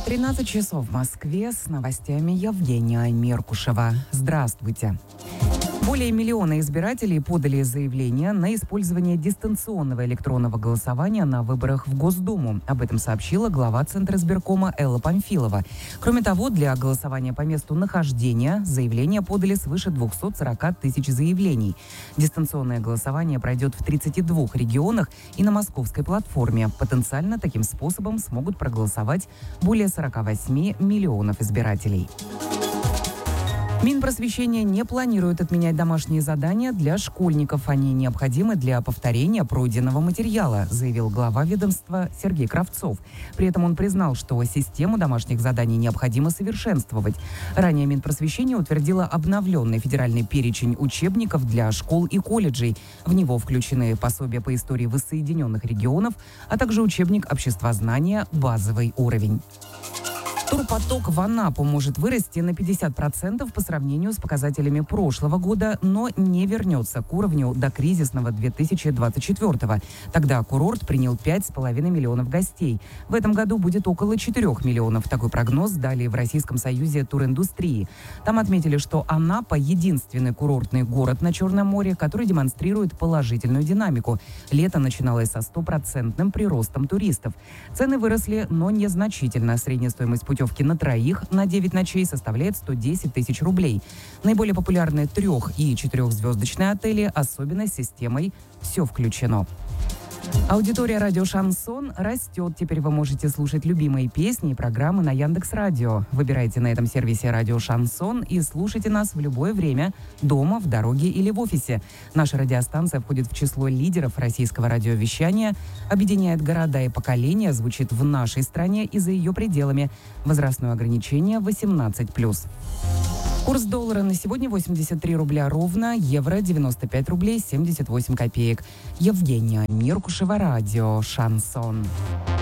13 часов в Москве, с новостями Евгения Меркушева. Здравствуйте. Более миллиона избирателей подали заявление на использование дистанционного электронного голосования на выборах в Госдуму. Об этом сообщила глава Центра избиркома Элла Памфилова. Кроме того, для голосования по месту нахождения заявления подали свыше 240 тысяч заявлений. Дистанционное голосование пройдет в 32 регионах и на московской платформе. Потенциально таким способом смогут проголосовать более 48 миллионов избирателей. Минпросвещение не планирует отменять домашние задания для школьников. Они необходимы для повторения пройденного материала, заявил глава ведомства Сергей Кравцов. При этом он признал, что систему домашних заданий необходимо совершенствовать. Ранее Минпросвещение утвердило обновленный федеральный перечень учебников для школ и колледжей. В него включены пособия по истории воссоединенных регионов, а также учебник обществознания «Базовый уровень». Турпоток в Анапу может вырасти на 50% по сравнению с показателями прошлого года, но не вернется к уровню докризисного 2024-го. Тогда курорт принял 5,5 миллионов гостей. В этом году будет около 4 миллионов. Такой прогноз дали в Российском союзе туриндустрии. Там отметили, что Анапа – единственный курортный город на Черном море, который демонстрирует положительную динамику. Лето начиналось со 100% приростом туристов. Цены выросли, но незначительно. Средняя стоимость путевки на троих на 9 ночей составляет 110 тысяч рублей. Наиболее популярны 3- и 4-звездочные отели, особенно с системой «Все включено». Аудитория радио «Шансон» растет. Теперь вы можете слушать любимые песни и программы на Яндекс.Радио. Выбирайте на этом сервисе радио «Шансон» и слушайте нас в любое время, дома, в дороге или в офисе. Наша радиостанция входит в число лидеров российского радиовещания, объединяет города и поколения, звучит в нашей стране и за ее пределами. Возрастное ограничение 18+. Курс доллара на сегодня 83 рубля ровно, евро 95 рублей 78 копеек. Евгения Меркушева, радио «Шансон».